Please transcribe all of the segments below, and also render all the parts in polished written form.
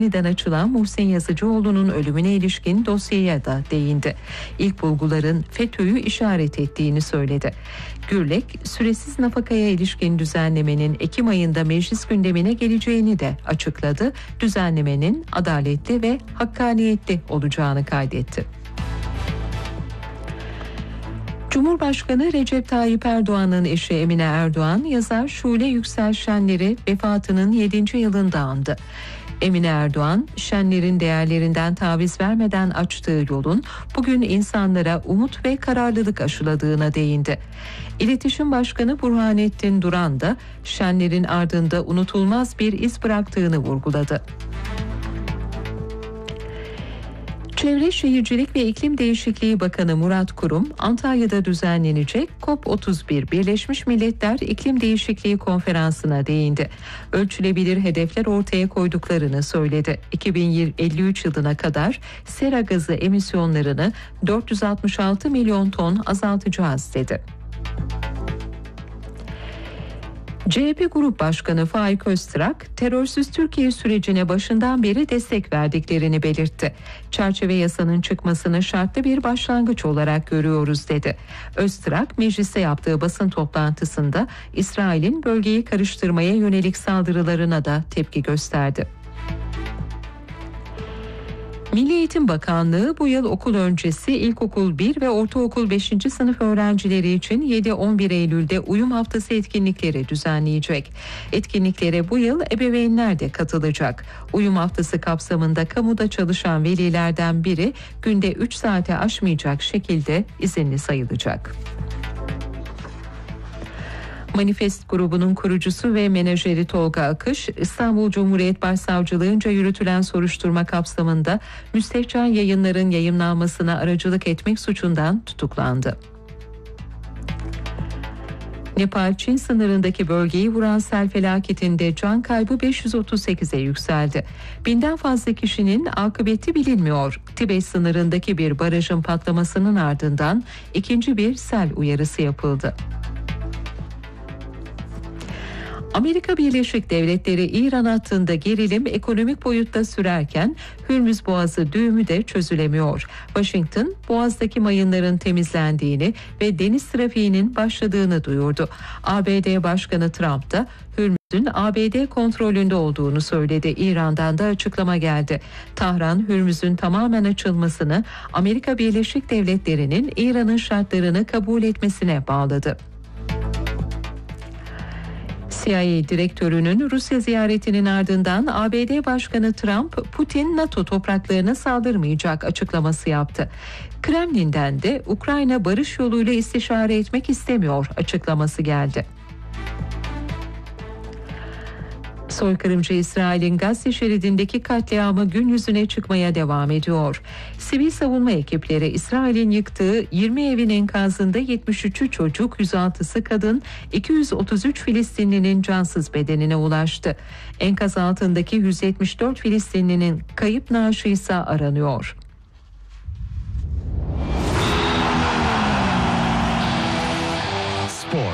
Yeniden açılan Muhsin Yazıcıoğlu'nun ölümüne ilişkin dosyaya da değindi. İlk bulguların FETÖ'yü işaret ettiğini söyledi. Gürlek, süresiz nafakaya ilişkin düzenlemenin Ekim ayında meclis gündemine geleceğini de açıkladı. Düzenlemenin adaletli ve hakkaniyetli olacağını kaydetti. Cumhurbaşkanı Recep Tayyip Erdoğan'ın eşi Emine Erdoğan, yazar Şule Yüksel Şenler'i vefatının 7. yılında andı. Emine Erdoğan, Şenler'in değerlerinden taviz vermeden açtığı yolun bugün insanlara umut ve kararlılık aşıladığına değindi. İletişim Başkanı Burhanettin Duran da Şenler'in ardında unutulmaz bir iz bıraktığını vurguladı. Çevre Şehircilik ve İklim Değişikliği Bakanı Murat Kurum, Antalya'da düzenlenecek COP31 Birleşmiş Milletler İklim Değişikliği Konferansı'na değindi. Ölçülebilir hedefler ortaya koyduklarını söyledi. 2053 yılına kadar sera gazı emisyonlarını 466 milyon ton azaltacağız dedi. CHP Grup Başkanı Faik Öztrak, terörsüz Türkiye sürecine başından beri destek verdiklerini belirtti. Çerçeve yasanın çıkmasını şartlı bir başlangıç olarak görüyoruz dedi. Öztrak, mecliste yaptığı basın toplantısında İsrail'in bölgeyi karıştırmaya yönelik saldırılarına da tepki gösterdi. Milli Eğitim Bakanlığı bu yıl okul öncesi ilkokul 1 ve ortaokul 5. sınıf öğrencileri için 7-11 Eylül'de uyum haftası etkinlikleri düzenleyecek. Etkinliklere bu yıl ebeveynler de katılacak. Uyum haftası kapsamında kamuda çalışan velilerden biri günde 3 saate aşmayacak şekilde izinli sayılacak. Manifest grubunun kurucusu ve menajeri Tolga Akış, İstanbul Cumhuriyet Başsavcılığınca yürütülen soruşturma kapsamında müstehcen yayınların yayımlanmasına aracılık etmek suçundan tutuklandı. Nepal-Çin sınırındaki bölgeyi vuran sel felaketinde can kaybı 538'e yükseldi. 1000'den fazla kişinin akıbeti bilinmiyor. Tibet sınırındaki bir barajın patlamasının ardından ikinci bir sel uyarısı yapıldı. Amerika Birleşik Devletleri İran hattında gerilim ekonomik boyutta sürerken Hürmüz Boğazı düğümü de çözülemiyor. Washington, Boğaz'daki mayınların temizlendiğini ve deniz trafiğinin başladığını duyurdu. ABD Başkanı Trump da Hürmüz'ün ABD kontrolünde olduğunu söyledi. İran'dan da açıklama geldi. Tahran, Hürmüz'ün tamamen açılmasını Amerika Birleşik Devletleri'nin İran'ın şartlarını kabul etmesine bağladı. CIA direktörünün Rusya ziyaretinin ardından ABD Başkanı Trump, Putin NATO topraklarına saldırmayacak açıklaması yaptı. Kremlin'den de Ukrayna barış yoluyla istişare etmek istemiyor açıklaması geldi. Soykırımcı İsrail'in Gazze şeridindeki katliamı gün yüzüne çıkmaya devam ediyor. Sivil savunma ekipleri İsrail'in yıktığı 20 evin enkazında 73'ü çocuk, 106'sı kadın, 233 Filistinlinin cansız bedenine ulaştı. Enkaz altındaki 174 Filistinlinin kayıp naaşı ise aranıyor. Spor.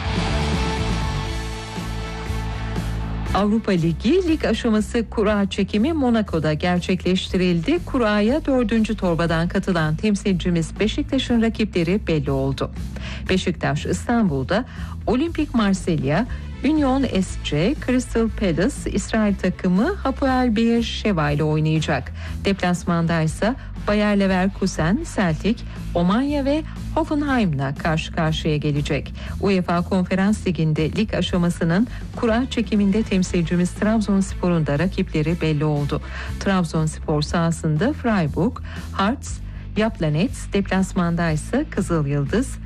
Avrupa Ligi lig aşaması kura çekimi Monaco'da gerçekleştirildi. Kuraya 4. torbadan katılan temsilcimiz Beşiktaş'ın rakipleri belli oldu. Beşiktaş İstanbul'da Olimpik Marsilya, Union SC, Crystal Palace, İsrail takımı Hapoel Beersheva ile oynayacak. Deplasmanda ise Bayer Leverkusen, Celtic, Omanya ve Hoffenheim'la karşı karşıya gelecek. UEFA Konferans Ligi'nde lig aşamasının kura çekiminde temsilcimiz Trabzonspor'un da rakipleri belli oldu. Trabzonspor sahasında Freiburg, Hearts, Jablonec, deplasmanda ise Kızıl Yıldız,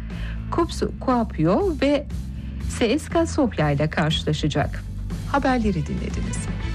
Kuopio ve CSKA Sofia ile karşılaşacak. Haberleri dinlediniz.